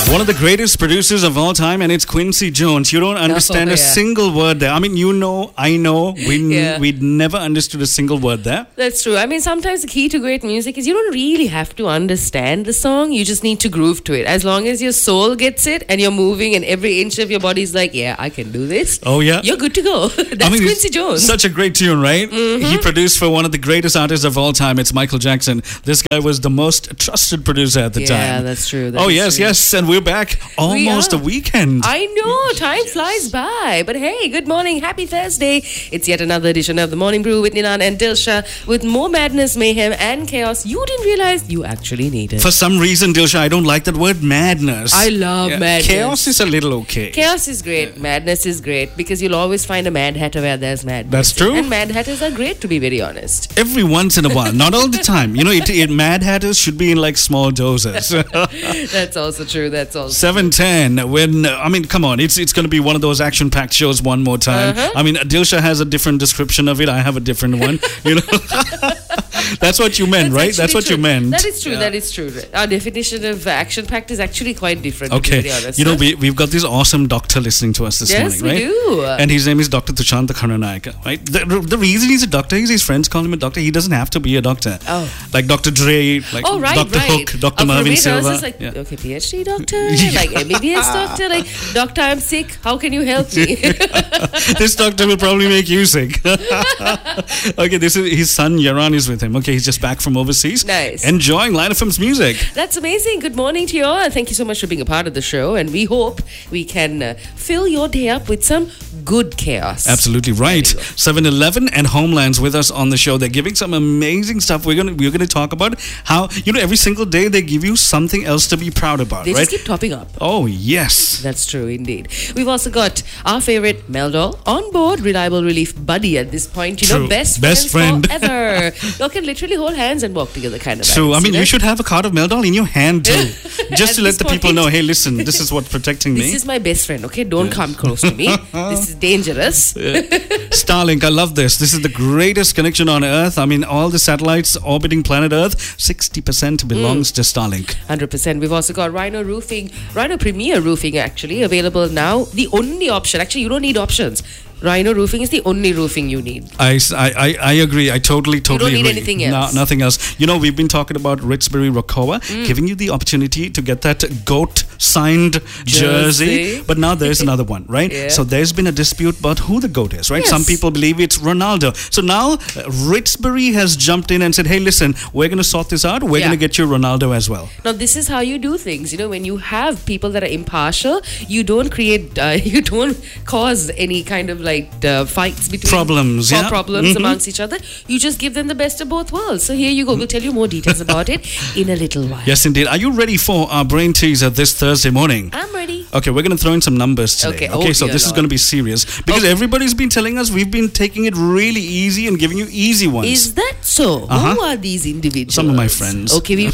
One of the greatest producers of all time, and it's Quincy Jones. You don't understand a single word there. I mean, I know, we'd never understood a single word there. That's true. I mean, sometimes the key to great music is you don't really have to understand the song. You just need to groove to it. As long as your soul gets it and you're moving and every inch of your body's like, yeah, I can do this. Oh, yeah? You're good to go. That's Quincy Jones. Such a great tune, right? Mm-hmm. He produced for one of the greatest artists of all time. It's Michael Jackson. This guy was the most trusted producer at the time. Yeah, that's true. Yes. And we're back. Almost a weekend. I know. Time flies by. But hey, good morning. Happy Thursday. It's yet another edition of The Morning Brew with Nilan and Dilsha with more madness, mayhem and chaos you didn't realize you actually needed. For some reason, Dilsha, I don't like that word madness. I love madness. Chaos is a little okay. Chaos is great. Yeah. Madness is great because you'll always find a mad hatter where there's madness. That's true. And mad hatters are great, to be very honest. Every once in a while. Not all the time. You know, mad hatters should be in like small doses. That's also true. 7:10. When come on, it's going to be one of those action-packed shows one more time. I mean, Dilsha has a different description of it. I have a different one. You know, that's what you meant, right? That's what true. You meant. That is true. Yeah. That is true. Our definition of action-packed is actually quite different. Okay, to be honest. You know, we've got this awesome doctor listening to us this morning, right? Yes, we do. And his name is Dr. Tushanta Kharanayaka, right? The reason he's a doctor is his friends call him a doctor. He doesn't have to be a doctor. Oh, like Dr. Dre, like Dr. Hook, Dr. Marvin Silva. Like, okay, PhD doctor, like MBBS doctor, like doctor, I'm sick. How can you help me? This doctor will probably make you sick. Okay, this is his son Yaran is with him. Okay, he's just back from overseas. Nice. Enjoying Line FM's music. That's amazing. Good morning to you all. Thank you so much for being a part of the show. And we hope we can fill your day up with some good chaos. Absolutely right. 7-Eleven and Homeland's with us on the show. They're giving some amazing stuff. We're gonna talk about how, you know, every single day they give you something else to be proud about. They right? just keep topping up. Oh, yes. That's true indeed. We've also got our favorite Meldol on board, reliable relief buddy at this point. You know, best friend forever. You can literally hold hands and walk together kind of. True. I mean, you should have a card of Meldol in your hand too. Just to let the people know, hey, listen, this is what's protecting me. This is my best friend, okay? Don't come close to me. This is dangerous. Starlink, I love this. This is the greatest connection on Earth. I mean, all the satellites orbiting planet Earth, 60% belongs to Starlink. 100%. We've also got Rhino Roofing, Rhino Premier Roofing actually, available now. The only option, actually you don't need options. Rhino Roofing is the only roofing you need. I agree. I totally you don't agree. need anything else. No, nothing else. You know, we've been talking about Ritzbury Rokoa, giving you the opportunity to get that GOAT signed jersey. But now there's another one, right? Yeah. So there's been a dispute about who the GOAT is, right? Yes. Some people believe it's Ronaldo. So now Ritzbury has jumped in and said, hey, listen, we're going to sort this out. We're going to get you Ronaldo as well. Now, this is how you do things. You know, when you have people that are impartial, you don't create, you don't cause any kind of fights between problems amongst each other. You just give them the best of both worlds. So here you go. We'll tell you more details about it in a little while. Yes, indeed. Are you ready for our brain teaser this Thursday morning? I'm ready. Okay, we're going to throw in some numbers today. Okay, so this is going to be serious because everybody's been telling us we've been taking it really easy and giving you easy ones. Is that so? Who are these individuals? Some of my friends. Okay,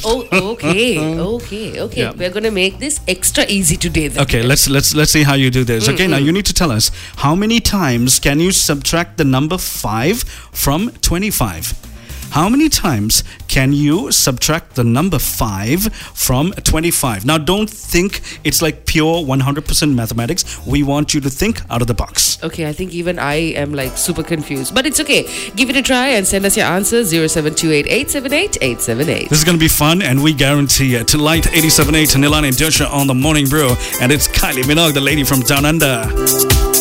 okay. Yeah. We're going to make this extra easy today. Then. Okay, let's see how you do this. Okay, now you need to tell us how many times can you subtract the number 5 from 25? How many times can you subtract the number 5 from 25? Now, don't think it's like pure 100% mathematics. We want you to think out of the box. Okay, I think even I am like super confused. But it's okay. Give it a try and send us your answers. 0728-878-878. This is going to be fun and we guarantee it. Light 87.8 Nilan and Dilsha on the Morning Brew. And it's Kylie Minogue, the lady from Down Under.